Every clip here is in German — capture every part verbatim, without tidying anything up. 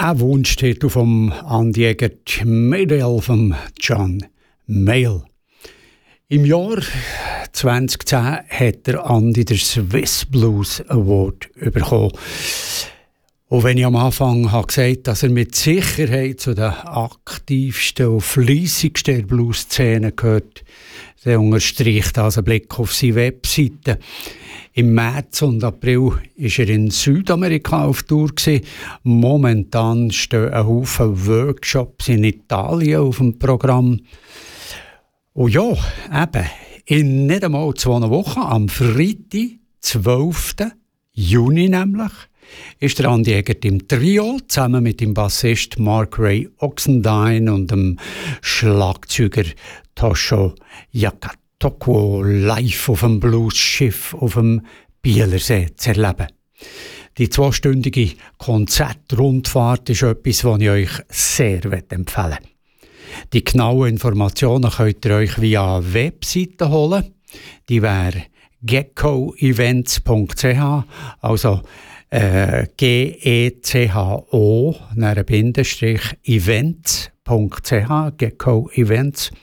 Ein Wunschtitel vom Andi Egert, Mädel von John Mayall. Im Jahr zweitausendzehn hat der Andi den Swiss Blues Award bekommen. Und wenn ich am Anfang habe gesagt, dass er mit Sicherheit zu den aktivsten und fleissigsten der Blues-Szene gehört, dann unterstreicht das ein Blick auf seine Webseite. Im März und April war er in Südamerika auf Tour. Momentan stehen ein Haufen Workshops in Italien auf dem Programm. Und ja, eben, in nicht einmal zwei Wochen, am Freitag, zwölften Juni nämlich, ist der Andi Egert im Trio zusammen mit dem Bassist Mark Ray Oxendine und dem Schlagzeuger Tosho Yakatoko live auf dem Blues-Schiff auf dem Bielersee zu erleben. Die zweistündige Konzertrundfahrt ist etwas, das ich euch sehr empfehlen möchte. Die genauen Informationen könnt ihr euch via Webseite holen. Die wäre gecko events punkt c h, also äh, G E C H O, dann Bindestrich, events punkt c h, Gecko Events.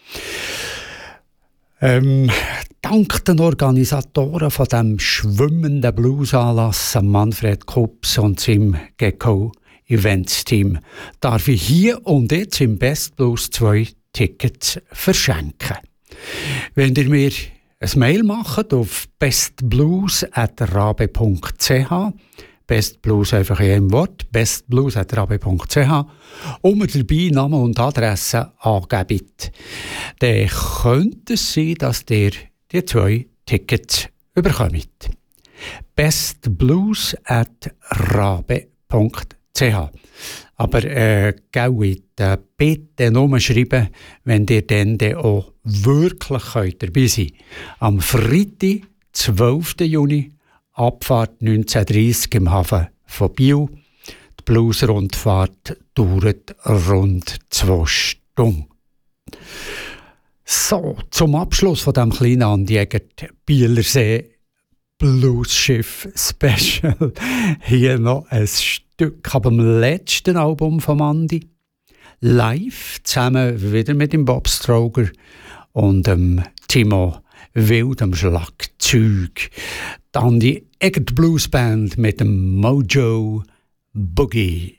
Ähm, dank den Organisatoren von dem schwimmenden Bluesanlass, Manfred Kups und seinem Gecko Events Team, darf ich hier und jetzt im Best Blues zwei Tickets verschenken. Wenn ihr mir ein Mail macht auf bestblues at rabe punkt c h, Bestblues einfach in einem Wort, bestblues at rabe punkt c h, und mir dabei Name und Adresse angebt, dann könnte es sein, dass ihr die zwei Tickets bekommt. bestblues at rabe punkt c h. Aber äh, gell, bitte nur schreiben, wenn ihr dann auch wirklich könnt dabei sein könnt. Am Freitag, zwölften Juni, Abfahrt neunzehn Uhr dreißig im Hafen von Biel. Die Blues-Rundfahrt dauert rund zwei Stunden. So, zum Abschluss von diesem kleinen Andi Egert Bielersee Blues-Schiff Special hier noch ein Stück ab dem letzten Album von Andi. Live, zusammen wieder mit dem Bob Stroger und dem Timo Wild am Schlagzeug. Die Andi Egert Blues Band mit dem Mojo Boogie.